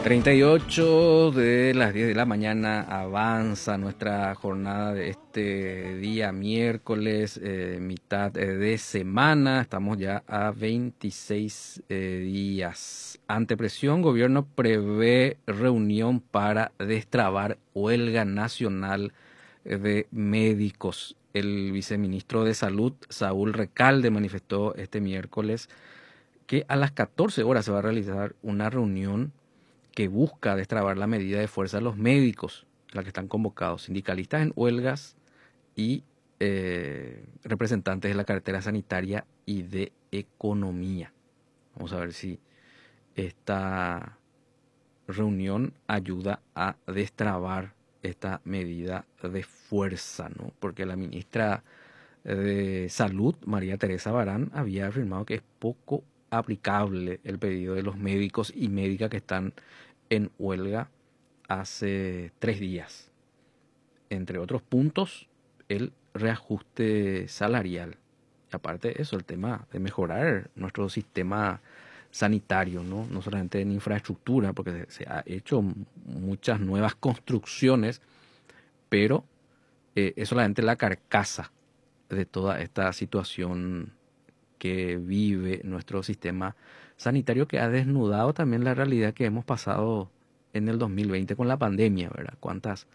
38 de las 10 de la mañana avanza nuestra jornada de este día miércoles, mitad de semana. Estamos ya a 26 días. Ante presión, gobierno prevé reunión para destrabar huelga nacional de médicos. El viceministro de Salud, Saúl Recalde, manifestó este miércoles que a las 14 horas se va a realizar una reunión que busca destrabar la medida de fuerza de los médicos, la que están convocados, sindicalistas en huelgas y representantes de la cartera sanitaria y de economía. Vamos a ver si esta reunión ayuda a destrabar esta medida de fuerza, ¿no? Porque la ministra de Salud, María Teresa Barán, había afirmado que es poco aplicable el pedido de los médicos y médicas que están en huelga hace 3 días. Entre otros puntos, el reajuste salarial. Y aparte de eso, el tema de mejorar nuestro sistema sanitario, ¿no? No solamente en infraestructura, porque se ha hecho muchas nuevas construcciones, pero es solamente la carcasa de toda esta situación que vive nuestro sistema sanitario, que ha desnudado también la realidad que hemos pasado en el 2020 con la pandemia, ¿verdad? Cuántas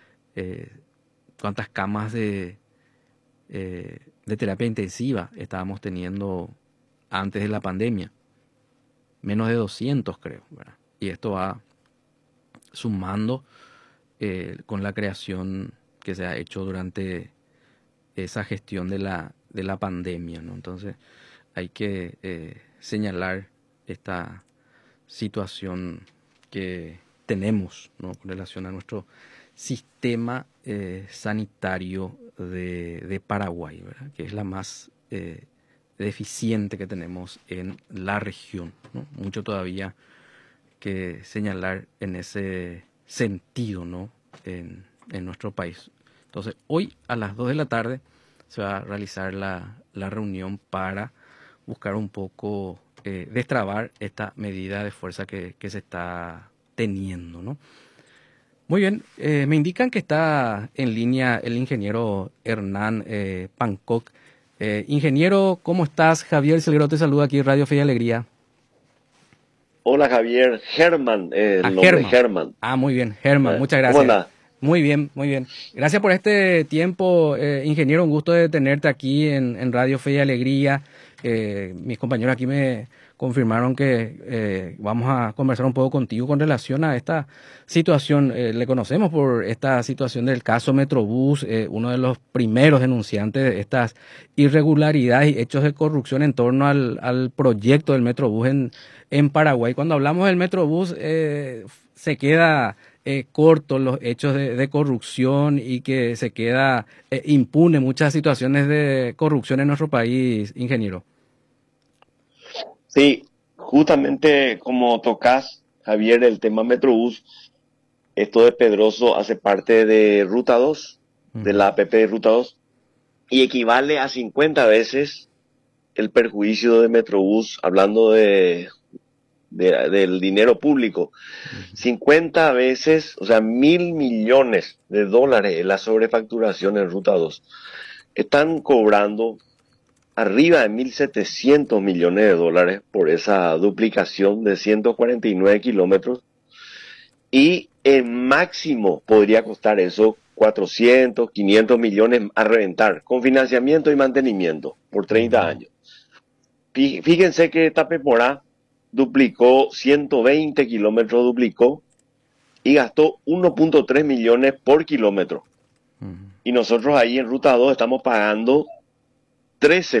camas de terapia intensiva estábamos teniendo antes de la pandemia. Menos de 200, creo, ¿verdad? Y esto va sumando con la creación que se ha hecho durante esa gestión de la pandemia, ¿no? Entonces hay que señalar esta situación que tenemos, ¿no? Con relación a nuestro sistema sanitario de Paraguay, ¿verdad? Que es la más deficiente que tenemos en la región, ¿no? Mucho todavía que señalar en ese sentido, ¿no? En nuestro país. Entonces, hoy a las 2 de la tarde se va a realizar la reunión para buscar un poco destrabar esta medida de fuerza que se está teniendo, ¿no? Muy bien, me indican que está en línea el ingeniero Hernán Pancoc. Ingeniero, ¿cómo estás? Javier Silguero te saluda aquí, Radio Fe y Alegría. Hola Javier, Germán, el nombre Germán. Muy bien, Germán, muchas gracias. ¿Cómo andás? Muy bien, muy bien. Gracias por este tiempo, ingeniero, un gusto de tenerte aquí en Radio Fe y Alegría. Mis compañeros aquí me confirmaron que vamos a conversar un poco contigo con relación a esta situación. Le conocemos por esta situación del caso Metrobús, uno de los primeros denunciantes de estas irregularidades y hechos de corrupción en torno al proyecto del Metrobús en Paraguay. Cuando hablamos del Metrobús, se queda corto los hechos de corrupción y que se queda impune muchas situaciones de corrupción en nuestro país, ingeniero. Sí, justamente como tocas, Javier, el tema Metrobús, esto de Pedroso hace parte de Ruta 2, de la APP de Ruta 2, y equivale a 50 veces el perjuicio de Metrobús, hablando del dinero público. 50 veces, o sea, $1.000 millones en la sobrefacturación en Ruta 2. Están cobrando arriba de $1.700 millones por esa duplicación de 149 kilómetros. Y en máximo podría costar eso 400, 500 millones a reventar, con financiamiento y mantenimiento por 30 años. Fíjense que Tapemorá duplicó 120 kilómetros, duplicó y gastó 1.3 millones por kilómetro. Y nosotros ahí en Ruta 2 estamos pagando 13